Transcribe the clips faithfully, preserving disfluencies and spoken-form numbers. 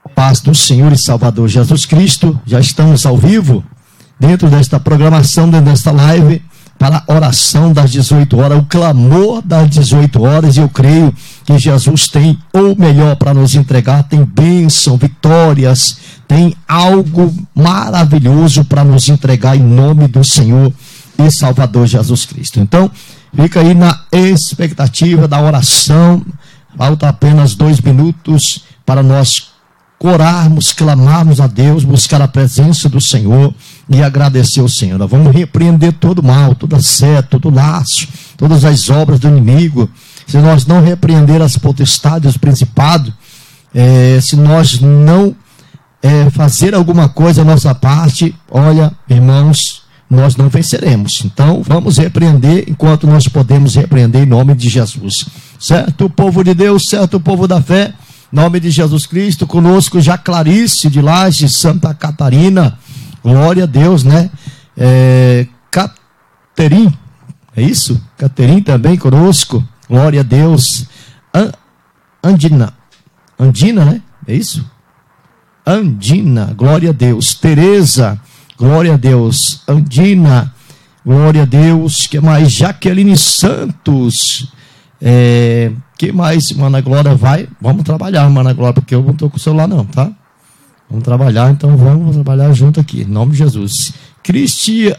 Paz do Senhor e Salvador Jesus Cristo. Já estamos ao vivo dentro desta programação, dentro desta live, para a oração das dezoito horas, o clamor das dezoito horas. E eu creio que Jesus tem o melhor para nos entregar, tem bênção, vitórias, tem algo maravilhoso para nos entregar em nome do Senhor e Salvador Jesus Cristo. Então, fica aí na expectativa da oração. Falta apenas dois minutos para nós orarmos, clamarmos a Deus, buscar a presença do Senhor e agradecer ao Senhor. Nós vamos repreender todo mal, toda seta, todo laço, todas as obras do inimigo. Se nós não repreender as potestades, os principados, é, se nós não é, fazer alguma coisa a nossa parte, olha, irmãos, nós não venceremos. Então vamos repreender enquanto nós podemos repreender em nome de Jesus. Certo, povo de Deus, certo, povo da fé, em nome de Jesus Cristo. Conosco já Clarice de Lages, Santa Catarina, glória a Deus, né? É, Caterim, é isso? Caterim também conosco, glória a Deus. An, Andina, Andina, né? É isso? Andina, glória a Deus. Tereza, glória a Deus. Andina, glória a Deus. Que mais? Jaqueline Santos. É, que mais, Mana Glória? Vai, vamos trabalhar, Mana Glória, porque eu não estou com o celular não, tá? Vamos trabalhar, então vamos trabalhar junto aqui, em nome de Jesus. Cristiana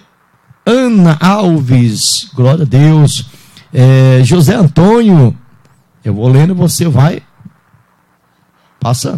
Alves, glória a Deus. É, José Antônio, eu vou lendo, você vai passando.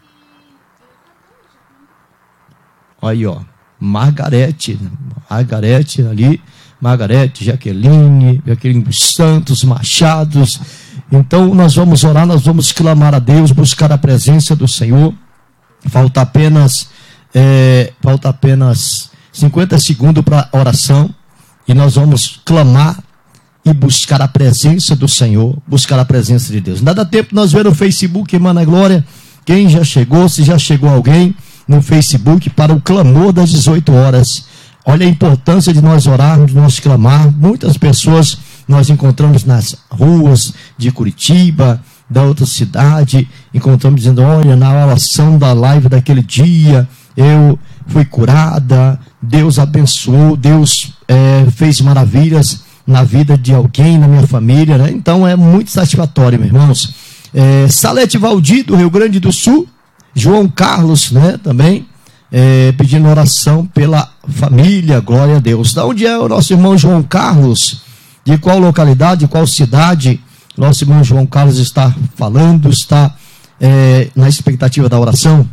Aí, ó, Margarete, Margarete ali, Margarete, Jaqueline, Jaqueline dos Santos, Machados. Então nós vamos orar, nós vamos clamar a Deus, buscar a presença do Senhor. Falta apenas, é, falta apenas cinquenta segundos para a oração. E nós vamos clamar e buscar a presença do Senhor, buscar a presença de Deus. Não dá tempo nós ver no Facebook, irmã Ana Glória, quem já chegou, se já chegou alguém no Facebook para o clamor das dezoito horas. Olha a importância de nós orarmos, de nós clamar. Muitas pessoas nós encontramos nas ruas de Curitiba, da outra cidade, encontramos dizendo, olha, na oração da live daquele dia, eu fui curada, Deus abençoou, Deus é, fez maravilhas na vida de alguém, na minha família, né? Então é muito satisfatório, meus irmãos. É, Salete Valdir, do Rio Grande do Sul, João Carlos, né, também, É, pedindo oração pela família, glória a Deus. Da onde é o nosso irmão João Carlos? De qual localidade, de qual cidade? Nosso irmão João Carlos está falando, está é, na expectativa da oração?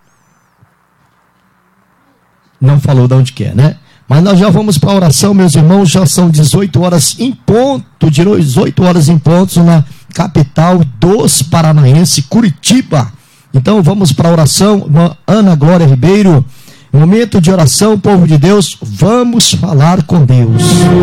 Não falou de onde que é, né? Mas nós já vamos para a oração, meus irmãos. Já são dezoito horas em ponto, dezoito horas em ponto, na capital dos paranaenses, Curitiba. Então vamos para a oração, Ana Glória Ribeiro, momento de oração, povo de Deus, vamos falar com Deus.